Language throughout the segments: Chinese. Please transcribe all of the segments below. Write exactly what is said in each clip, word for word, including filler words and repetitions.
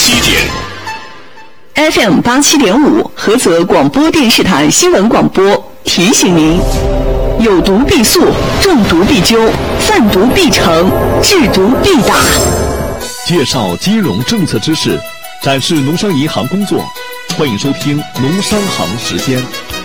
七点。 F M 八七点五，菏泽广播电视台新闻广播提醒您：有毒必诉，中毒必究，贩毒必惩，制毒必打。 介绍金融政策知识，展示农商银行工作，欢迎收听农商行时间。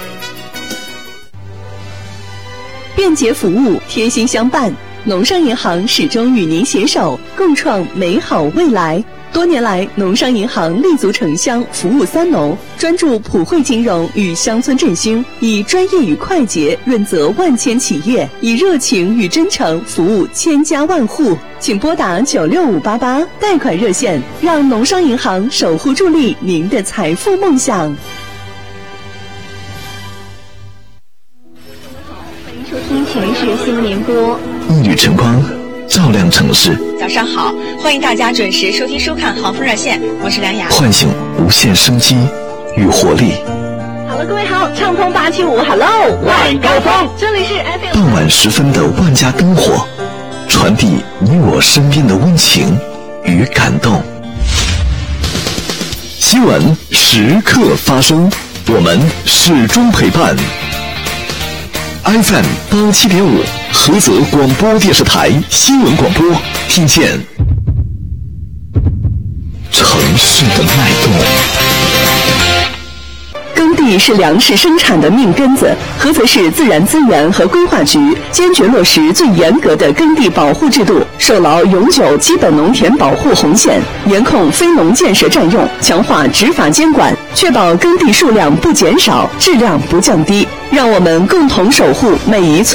便捷服务，贴心相伴，农商银行始终与您携手，共创美好未来。多年来，农商银行立足城乡，服务三农，专注普惠金融与乡村振兴，以专业与快捷润泽万千企业，以热情与真诚服务千家万户。请拨打九六五八八贷款热线，让农商银行守护助力您的财富梦想。 欢迎收听全市新闻联播。 一缕晨光照亮城市。 早上好，欢迎大家准时收听收看航风热线，我是梁雅， 唤醒无限生机与活力。 好了，各位好，畅通八七五 ，Hello， 晚高峰，这里是 F M。 傍晚时分的万家灯火，传递你我身边的温情与感动。新闻时刻发生，我们始终陪伴。F M 八七点五，菏泽广播电视台新闻广播，听见城市的脉动。 耕地是粮食生产的命根子，菏泽市自然资源和规划局坚决落实最严格的耕地保护制度，守牢永久基本农田保护红线，严控非农建设占用，强化执法监管，确保耕地数量不减少，质量不降低。让我们共同守护每一寸